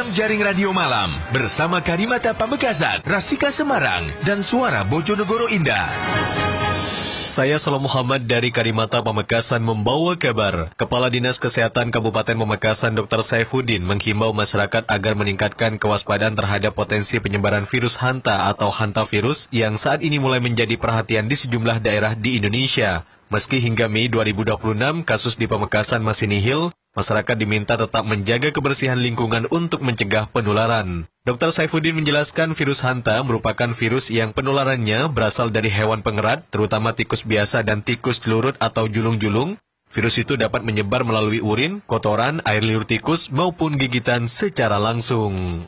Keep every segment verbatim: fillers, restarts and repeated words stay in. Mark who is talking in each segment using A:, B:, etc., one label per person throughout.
A: program Jaring Radio Malam bersama Karimata Pamekasan, Rasika Semarang, dan Suara Bojonegoro Indah.
B: Saya Salam Muhammad dari Karimata Pamekasan membawa kabar. Kepala Dinas Kesehatan Kabupaten Pamekasan Doktor Saifuddin menghimbau masyarakat agar meningkatkan kewaspadaan terhadap potensi penyebaran virus hanta atau hantavirus yang saat ini mulai menjadi perhatian di sejumlah daerah di Indonesia. Meski hingga Mei dua ribu dua puluh enam kasus di Pamekasan masih nihil, masyarakat diminta tetap menjaga kebersihan lingkungan untuk mencegah penularan. Doktor Saifuddin menjelaskan virus hanta merupakan virus yang penularannya berasal dari hewan pengerat, terutama tikus biasa dan tikus celurut atau julung-julung. Virus itu dapat menyebar melalui urin, kotoran, air liur tikus, maupun gigitan secara langsung.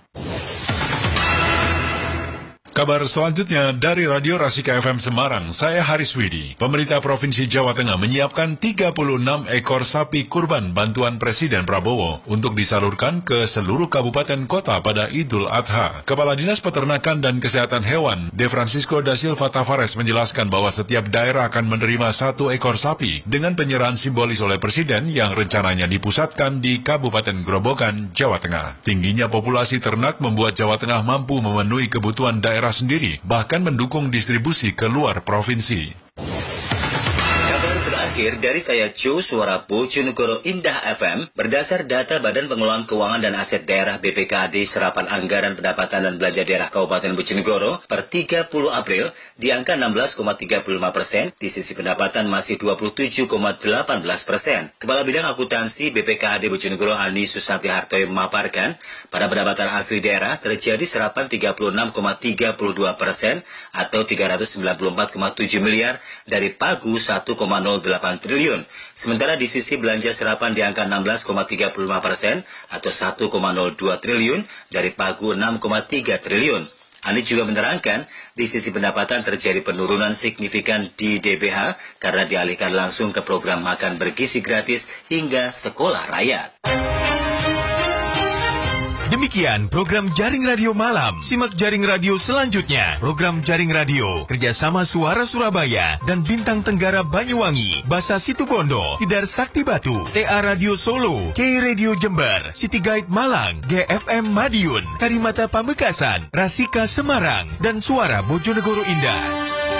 C: Kabar selanjutnya dari Radio Rasika F M Semarang, saya Haris Widi. Pemerintah Provinsi Jawa Tengah menyiapkan tiga puluh enam ekor sapi kurban bantuan Presiden Prabowo untuk disalurkan ke seluruh kabupaten kota pada Idul Adha. Kepala Dinas Peternakan dan Kesehatan Hewan, De Francisco da Silva Tavares menjelaskan bahwa setiap daerah akan menerima satu ekor sapi dengan penyerahan simbolis oleh Presiden yang rencananya dipusatkan di Kabupaten Grobogan, Jawa Tengah. Tingginya populasi ternak membuat Jawa Tengah mampu memenuhi kebutuhan daerah sendiri, bahkan mendukung distribusi ke luar provinsi.
D: Kabar terakhir dari saya Joe Suara Bojonegoro Indah F M, berdasar data Badan Pengelolaan Keuangan dan Aset Daerah B P K D, serapan anggaran pendapatan dan belanja daerah Kabupaten Bojonegoro per tiga puluh April di angka enam belas koma tiga puluh lima persen, di sisi pendapatan masih dua puluh tujuh koma delapan belas persen. Kepala Bidang Akuntansi B P K D Bojonegoro Ani Susanti Hartoyo memaparkan, pada pendapatan asli daerah terjadi serapan tiga puluh enam koma tiga puluh dua persen atau tiga ratus sembilan puluh empat koma tujuh miliar dari pagu satu koma nol delapan triliun. Sementara di sisi belanja serapan di angka enam belas koma tiga puluh lima persen atau satu koma nol dua triliun dari pagu enam koma tiga triliun. Ani juga menerangkan, di sisi pendapatan terjadi penurunan signifikan di D B H karena dialihkan langsung ke program makan bergizi gratis hingga sekolah rakyat.
A: Demikian program Jaring Radio Malam. Simak Jaring Radio selanjutnya. Program Jaring Radio kerjasama Suara Surabaya dan Bintang Tenggara Banyuwangi, Basa Situbondo, Tidar Sakti Batu, T A Radio Solo, K Radio Jember, City Guide Malang, G F M Madiun, Karimata Pamekasan, Rasika Semarang, dan Suara Bojonegoro Indah.